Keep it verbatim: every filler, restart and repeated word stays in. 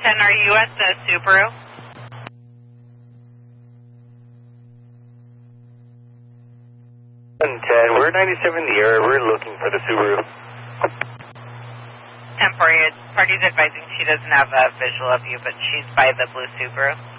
ten, are you at the Subaru? ten, we're ninety-seven in the area. We're looking for the Subaru. Temporary. Party's advising she doesn't have a visual of you, but she's by the blue Subaru.